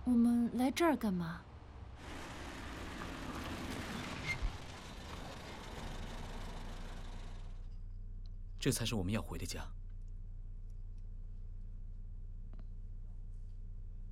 我们来这儿干嘛？ 这才是我们要回的家。